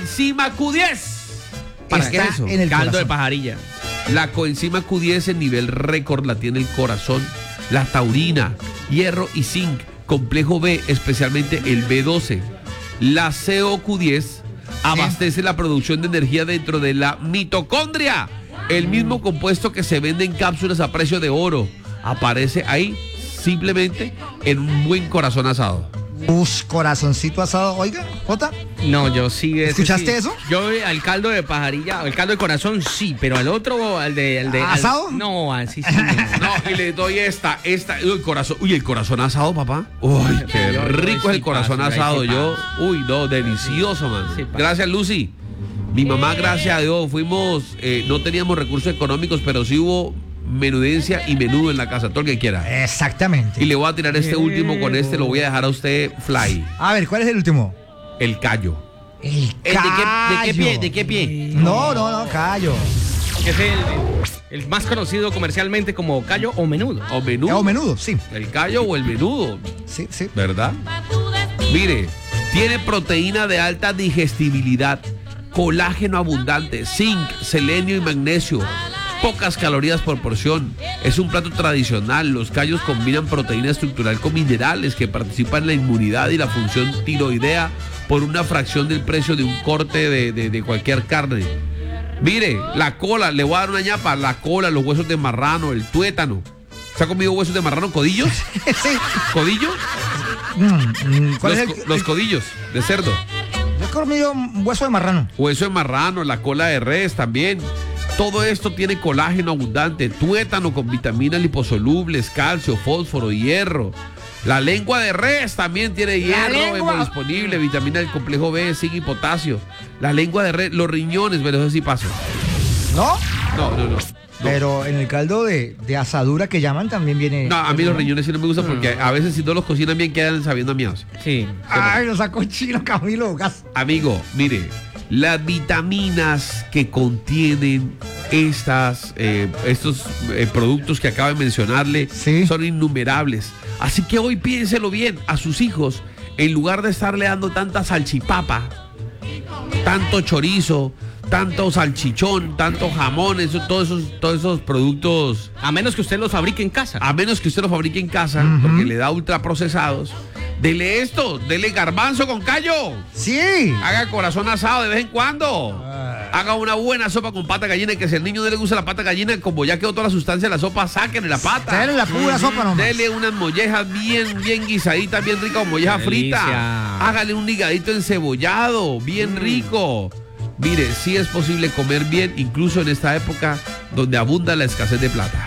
coenzima Q10. ¿Para qué es eso? En el caldo corazón. de pajarilla. La coenzima Q10 en nivel récord la tiene el corazón, la taurina, hierro y zinc, complejo B, especialmente el B12. La CoQ10 abastece la producción de energía dentro de la mitocondria, el mismo compuesto que se vende en cápsulas a precio de oro. Aparece ahí simplemente en un buen corazón asado. Corazoncito asado. Oiga, Jota. No, yo sí. ¿Escuchaste sí. eso? Yo al caldo de pajarilla, al caldo de corazón sí, pero al otro, al de ¿asado? No, así sí. No, y le doy esta, el corazón asado, papá. Uy, qué Yo rico es el sí corazón paso, asado. sí Yo, paso. uy, no, delicioso, man. Sí paso. Gracias, Lucy. Mi mamá, gracias a Dios, fuimos, no teníamos recursos económicos, pero sí hubo menudencia y menudo en la casa, todo el que quiera. Exactamente. Y le voy a tirar este último, con este lo voy a dejar a usted fly. A ver, ¿cuál es el último? El callo. El ¿De callo. qué pie? ¿De qué pie? No, callo. Que es el más conocido comercialmente como callo o menudo. O menudo. O menudo, sí. El callo o el menudo, Sí, sí. ¿verdad? Mire, tiene proteína de alta digestibilidad, colágeno abundante, zinc, selenio y magnesio, pocas calorías por porción. Es un plato tradicional. Los callos combinan proteína estructural con minerales que participan en la inmunidad y la función tiroidea por una fracción del precio de un corte de cualquier carne. Mire, la cola, le voy a dar una ñapa, la cola, los huesos de marrano, el tuétano. ¿Se ha comido huesos de marrano? ¿Codillos? Sí. ¿Codillo? ¿Cuál Los, es el? los codillos de cerdo. Yo he comido un hueso de marrano. Hueso de marrano, la cola de res también. Todo esto tiene colágeno abundante, tuétano con vitaminas liposolubles, calcio, fósforo, hierro. La lengua de res también tiene hierro disponible, vitamina del complejo B, zinc y potasio. La lengua de res, los riñones, pero eso sí pasa. ¿No? No. Pero en el caldo de asadura que llaman también viene. No, a mí los riñones sí no me gustan porque a veces si no los cocinan bien quedan sabiendo a miados. Sí. Ay, lo sacó chino, Camilo. Amigo, mire, las vitaminas que contienen estos productos que acabo de mencionarle Sí. son innumerables. Así que hoy piénselo bien a sus hijos, en lugar de estarle dando tanta salchipapa, tanto chorizo, tanto salchichón, tanto jamón, todos esos productos, A menos que usted los fabrique en casa. a menos que usted los fabrique en casa, porque le da ultraprocesados. Dele esto, dele garbanzo con callo. Sí. Haga corazón asado de vez en cuando. Haga una buena sopa con pata gallina, y que si al niño no le gusta la pata gallina, como ya quedó toda la sustancia de la sopa, sáquenle la pata. Dale la pura sopa nomás. Dele unas mollejas bien guisaditas, bien ricas, con molleja Delicia. frita. Hágale un ligadito encebollado, bien rico. Mire, sí es posible comer bien, incluso en esta época donde abunda la escasez de plata.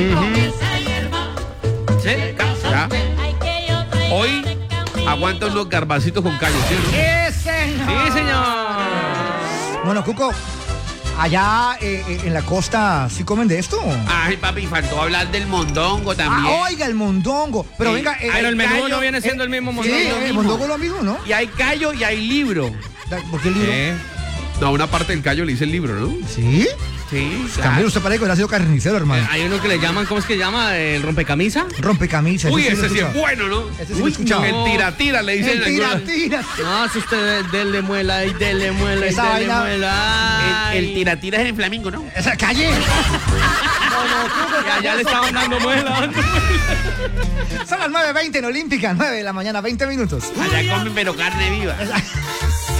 ¿Sí? ¿Ya? Hoy aguanta unos garbancitos con callo, ¿sí o no? Sí, señor. Bueno, Cuco, allá en la costa, ¿sí comen de esto? Ay, papi, faltó hablar del mondongo también. Oiga, el mondongo. Pero Sí. venga. Pero el menudo callo, no viene siendo el mismo Sí, mondongo. el mondongo es lo mismo, ¿no? Y hay callo y hay libro. ¿Por qué el libro? No, una parte del callo le dice el libro, ¿no? ¿Sí? Sí, Camilo, usted parece que hubiera sido carnicero, hermano. Hay uno que le llaman, ¿cómo es que se llama? ¿El rompecamisa? Rompecamisas. Uy, lo he ese sí es escuchado. bueno, ¿no? Ese sí lo he escuchado. El tira-tira le dicen El algunos. tira. No, si usted dele muela y dele muela y Esa dele vaina- muela. El tira-tira es en Flamingo, ¿no? ¡Esa calle! Ya le estaban dando muela. Son las 9:20 en Olímpica, 9 de la mañana, 20 minutos. Allá comen pero carne viva.